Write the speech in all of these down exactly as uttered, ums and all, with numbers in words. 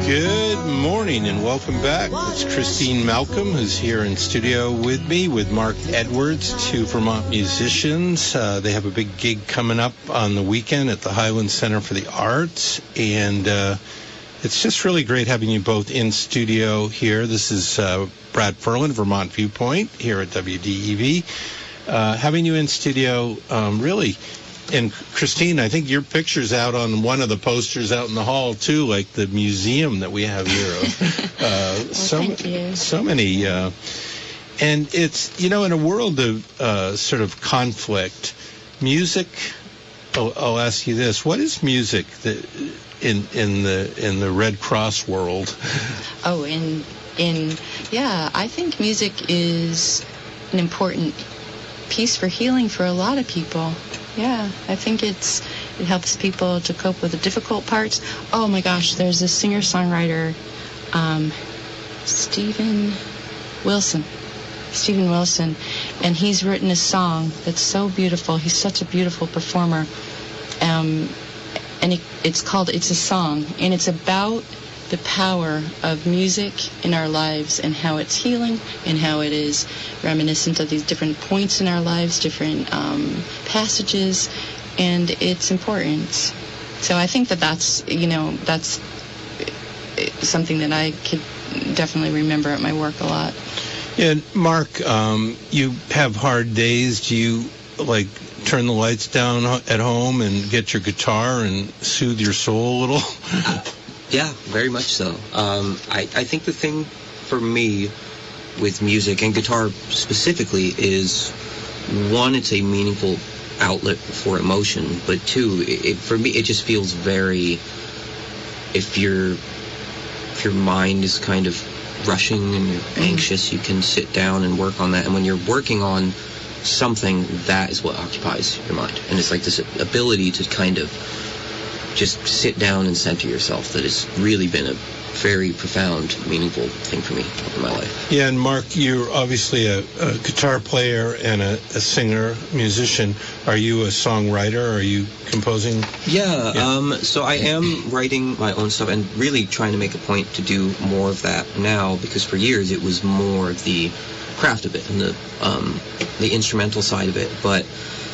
Good morning and welcome back. It's Christine Malcolm who's here in studio with me with Mark Edwards, two Vermont musicians. Uh, they have a big gig coming up on the weekend at the Highland Center for the Arts, and uh, it's just really great having you both in studio here. This is uh, Brad Ferland, Vermont Viewpoint, here at W D E V. Uh, having you in studio, um, really... And Christine, I think your picture's out on one of the posters out in the hall too, like the museum that we have here. Uh, well, so, thank you. so many, uh, and it's, you know, in a world of uh, sort of conflict, music. I'll, I'll ask you this: what is music that, in in the in the Red Cross world? Oh, in in yeah, I think music is an important piece for healing for a lot of people. Yeah, I think it's it helps people to cope with the difficult parts. Oh my gosh, there's a singer-songwriter, um, Stephen Wilson. Stephen Wilson, and he's written a song that's so beautiful. He's such a beautiful performer, um, and it, it's called "It's a Song," and it's about the power of music in our lives and how it's healing and how it is reminiscent of these different points in our lives, different um, passages, and it's important. So I think that that's, you know, that's something that I could definitely remember at my work a lot. Yeah, Mark, um, you have hard days. Do you, like, turn the lights down at home and get your guitar and soothe your soul a little? Yeah, very much so. Um, I, I think the thing for me with music and guitar specifically is, one, it's a meaningful outlet for emotion, but two, it, it, for me, it just feels very, if your if your mind is kind of rushing and you're anxious, you can sit down and work on that. And when you're working on something, that is what occupies your mind. And it's like this ability to kind of just sit down and center yourself that has really been a very profound, meaningful thing for me in my life. Yeah, and Mark, you're obviously a, a guitar player and a, a singer, musician. Are you a songwriter? Are you composing? Yeah, yeah. Um, so I am writing my own stuff and really trying to make a point to do more of that now, because for years it was more the craft of it and the um, the instrumental side of it. But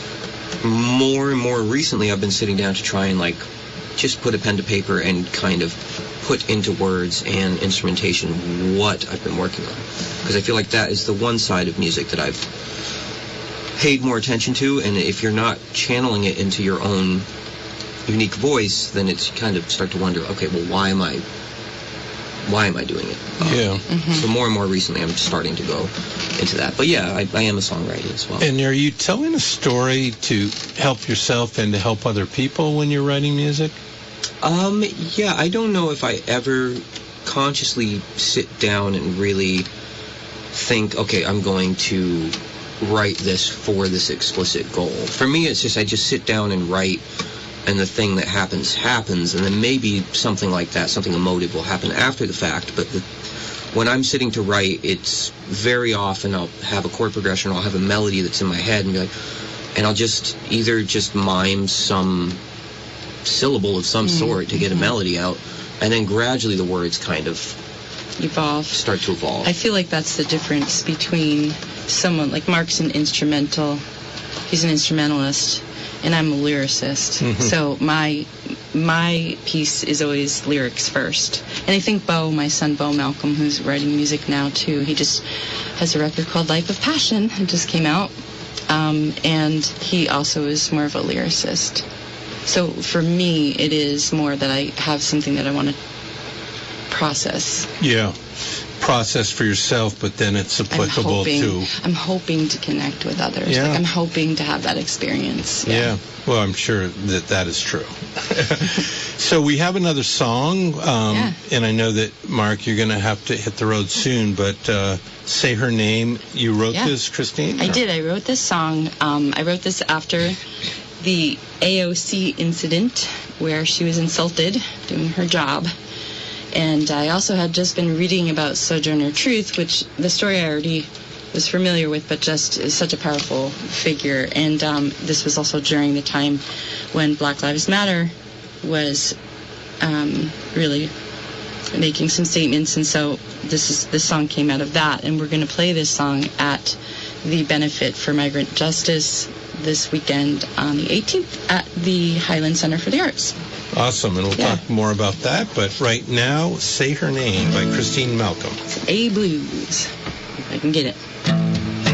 more and more recently I've been sitting down to try and like just put a pen to paper and kind of put into words and instrumentation what I've been working on. Because I feel like that is the one side of music that I've paid more attention to, and if you're not channeling it into your own unique voice, then it's kind of start to wonder, okay, well, why am I why am I doing it? Um, yeah. Mm-hmm. So more and more recently I'm starting to go into that. But yeah, I, I am a songwriter as well. And are you telling a story to help yourself and to help other people when you're writing music? Um, yeah, I don't know if I ever consciously sit down and really think, okay, I'm going to write this for this explicit goal. For me, it's just I just sit down and write, and the thing that happens, happens, and then maybe something like that, something emotive will happen after the fact, but the, when I'm sitting to write, it's very often I'll have a chord progression, or I'll have a melody that's in my head, and be like, and I'll just either just mime some syllable of some mm-hmm. sort to get a melody out, and then gradually the words kind of evolve, start to evolve. I feel like that's the difference between someone like Mark's an instrumental, he's an instrumentalist, and I'm a lyricist. Mm-hmm. So my my piece is always lyrics first. And I think Bo, my son Bo Malcolm, who's writing music now too, he just has a record called Life of Passion. It just came out. Um, and he also is more of a lyricist. So for me, it is more that I have something that I want to process. Yeah. Process for yourself, but then it's applicable I'm hoping, to... I'm hoping to connect with others. Yeah. Like I'm hoping to have that experience. Yeah. yeah. Well, I'm sure that that is true. So we have another song, um, yeah. and I know that, Mark, you're going to have to hit the road soon, but uh, Say Her Name. You wrote yeah. this, Christine? I or? did. I wrote this song. Um, I wrote this after the A O C incident where she was insulted doing her job. And I also had just been reading about Sojourner Truth, which the story I already was familiar with, but just is such a powerful figure. And um, this was also during the time when Black Lives Matter was um, really making some statements, and so this is this song came out of that, and we're going to play this song at the Benefit for Migrant Justice this weekend on the eighteenth at the Highland Center for the Arts. Awesome, and we'll Yeah. talk more about that, but right now, Say Her Name by Christine Malcolm. A Blues, if I can get it.